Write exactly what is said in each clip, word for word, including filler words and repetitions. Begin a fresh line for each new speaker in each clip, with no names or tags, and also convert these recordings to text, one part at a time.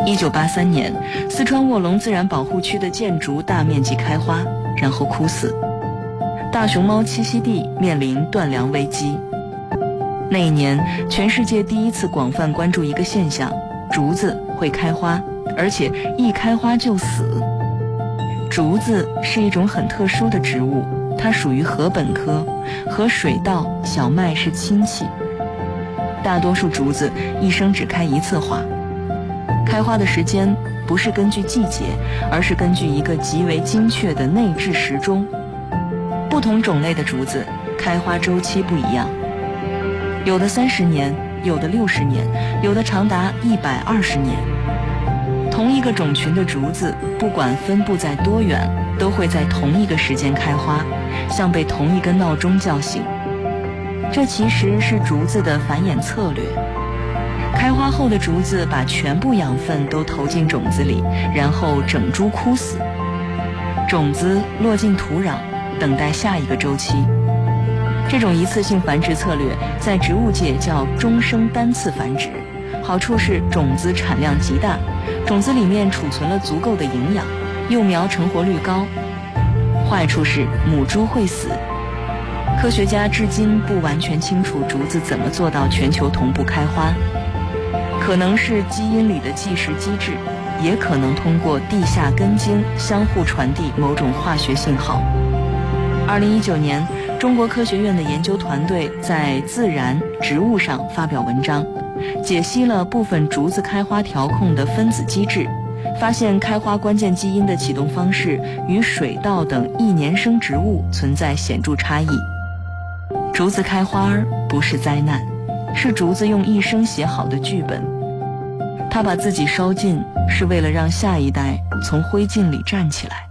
一九八三年，四川卧龙自然保护区的箭竹大面积开花，然后枯死，大熊猫栖息地面临断粮危机。那一年，全世界第一次广泛关注一个现象：竹子会开花，而且一开花就死。竹子是一种很特殊的植物，它属于禾本科，和水稻、小麦是亲戚。大多数竹子一生只开一次花，开花的时间不是根据季节，而是根据一个极为精确的内置时钟。不同种类的竹子开花周期不一样，有的三十年，有的六十年，有的长达一百二十年。同一个种群的竹子，不管分布在多远，都会在同一个时间开花，像被同一个闹钟叫醒。这其实是竹子的繁衍策略。开花后的竹子把全部养分都投进种子里，然后整株枯死，种子落进土壤，等待下一个周期。这种一次性繁殖策略在植物界叫终生单次繁殖，好处是种子产量极大，种子里面储存了足够的营养，幼苗成活率高。坏处是母猪会死。科学家至今不完全清楚竹子怎么做到全球同步开花，可能是基因里的计时机制，也可能通过地下根茎相互传递某种化学信号。二零一九年，中国科学院的研究团队在《自然》植物上发表文章，解析了部分竹子开花调控的分子机制，发现开花关键基因的启动方式与水稻等一年生植物存在显著差异。竹子开花不是灾难，是竹子用一生写好的剧本。它把自己烧尽，是为了让下一代从灰烬里站起来。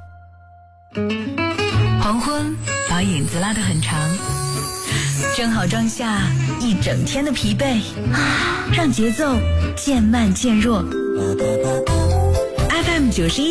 黄昏把影子拉得很长，正好装下一整天的疲惫，让节奏渐慢渐弱。F M 九十一